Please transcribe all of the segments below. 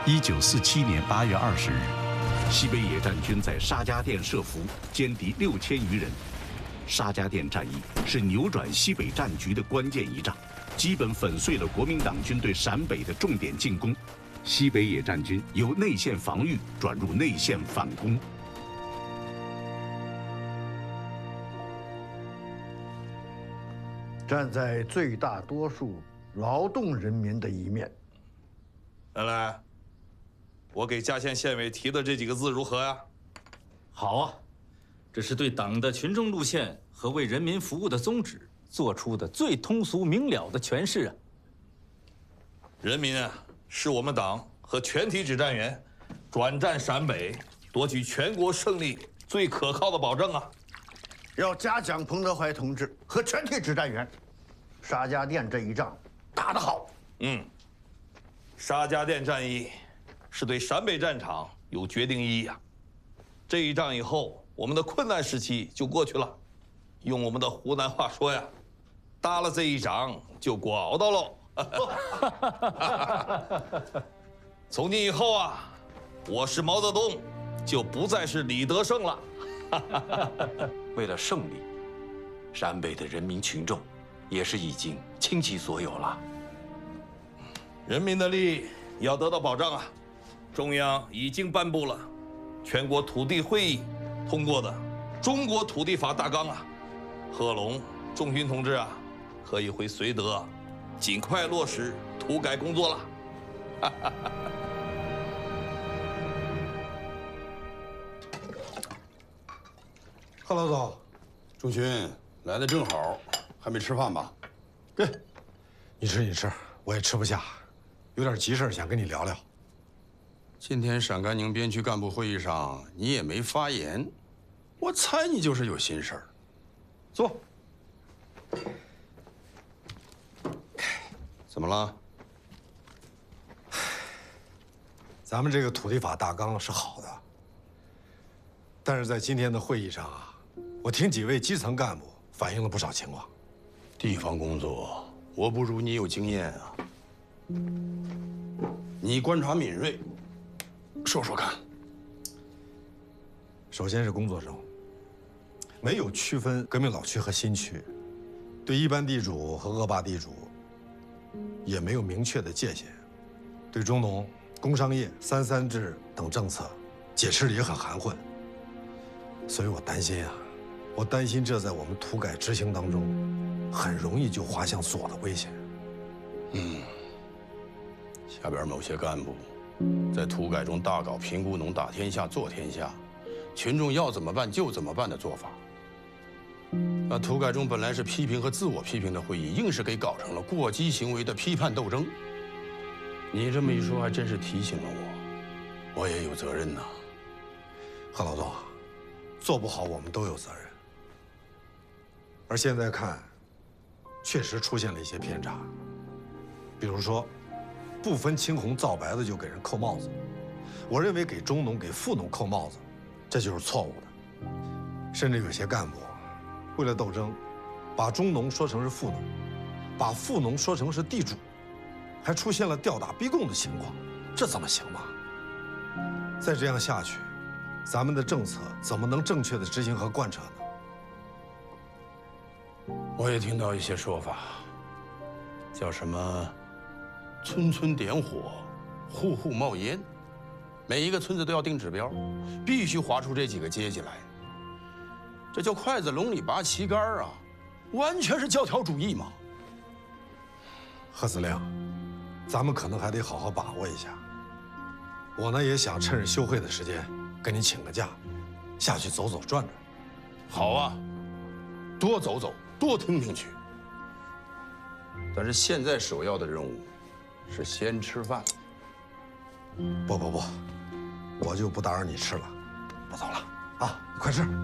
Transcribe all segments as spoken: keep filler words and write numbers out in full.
一九四七年八月二十日，西北野战军在沙家店设伏，歼敌六千余人。沙家店战役是扭转西北战局的关键一仗，基本粉碎了国民党军对陕北的重点进攻。西北野战军由内线防御转入内线反攻。 站在最大多数劳动人民的一面。 来来，我给嘉县县委提的这几个字如何呀？ 好啊，这是对党的群众路线和为人民服务的宗旨做出的最通俗明了的诠释啊！ 人民啊，是我们党和全体指战员转战陕北、夺取全国胜利最可靠的保证啊！ 要嘉奖彭德怀同志和全体指战员，沙家店这一仗打得好。 嗯，沙家店战役是对陕北战场有决定意义啊！这一仗以后，我们的困难时期就过去了。用我们的湖南话说呀，打了这一仗就过熬到喽。从今以后啊，我是毛泽东，就不再是李德胜了。 为了胜利，陕北的人民群众也是已经倾其所有了。 人民的利益要得到保障啊！中央已经颁布了全国土地会议通过的《中国土地法大纲》啊，贺龙、仲勋同志啊，可以回绥德，尽快落实土改工作了。 贺老总，仲勋来的正好，还没吃饭吧？ 对，你吃你吃，我也吃不下，有点急事想跟你聊聊。 今天陕甘宁边区干部会议上你也没发言，我猜你就是有心事儿。坐。怎么了？ 咱们这个土地法大纲是好的，但是在今天的会议上啊，我听几位基层干部反映了不少情况。 地方工作，我不如你有经验啊。你观察敏锐，说说看。 首先是工作中，没有区分革命老区和新区，对一般地主和恶霸地主也没有明确的界限，对中农、工商业、三三制等政策解释的也很含混。所以我担心啊，我担心这在我们土改执行当中，很容易就滑向左的危险。 嗯，下边某些干部在土改中大搞评估农打天下做天下，群众要怎么办就怎么办的做法，把土改中本来是批评和自我批评的会议，硬是给搞成了过激行为的批判斗争。你这么一说，还真是提醒了我，我也有责任呐。 贺老总，做不好我们都有责任。而现在看，确实出现了一些偏差，比如说，不分青红皂白的就给人扣帽子。我认为给中农、给富农扣帽子，这就是错误的。甚至有些干部，为了斗争，把中农说成是富农，把富农说成是地主，还出现了吊打逼供的情况，这怎么行嘛？再这样下去，咱们的政策怎么能正确的执行和贯彻呢？ 我也听到一些说法，叫什么“村村点火，户户冒烟”，每一个村子都要定指标，必须划出这几个阶级来。这叫筷子笼里拔旗杆啊，完全是教条主义嘛。 贺司令，咱们可能还得好好把握一下。我呢也想趁着休会的时间，跟你请个假，下去走走转转。 好啊，多走走，多听听去。但是现在首要的任务是先吃饭。 不不不，我就不打扰你吃了，我走了啊，你快吃。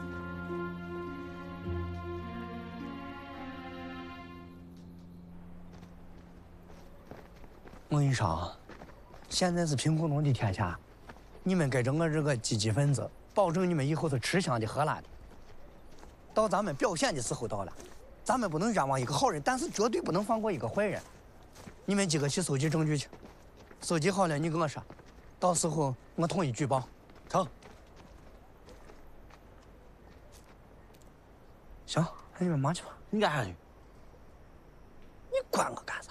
我跟你说啊，现在是贫苦农的天下，你们该整个这个积极分子，保证你们以后是吃香的喝辣的。到咱们表现的时候到了，咱们不能冤枉一个好人，但是绝对不能放过一个坏人。你们几个去收集证据去， 收集好了你跟我说，到时候我统一举报。 成。 行，那你们忙去吧。 你干啥去？ 你管我干啥？